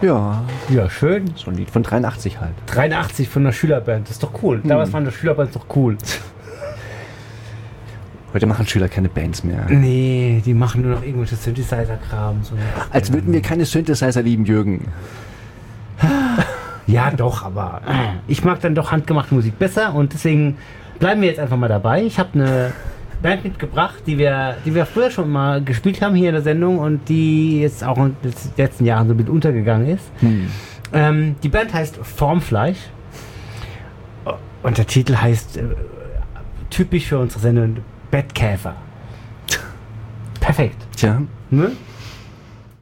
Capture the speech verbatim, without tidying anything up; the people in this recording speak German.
Ja. Ja, schön. So ein Lied von dreiundachtzig halt. dreiundachtzig von der Schülerband, das ist doch cool. Hm. Damals waren die Schülerband doch cool. Heute machen Schüler keine Bands mehr. Nee, die machen nur noch irgendwelche Synthesizer-Kram. So. Als würden wir keine Synthesizer lieben, Jürgen. Ja, doch, aber ich mag dann doch handgemachte Musik besser und deswegen bleiben wir jetzt einfach mal dabei. Ich habe eine Band mitgebracht, die wir, die wir früher schon mal gespielt haben hier in der Sendung und die jetzt auch in den letzten Jahren so mit untergegangen ist. Hm. Ähm, die Band heißt Formfleisch und der Titel heißt äh, typisch für unsere Sendung Bettkäfer. Perfekt. Tja. Ne?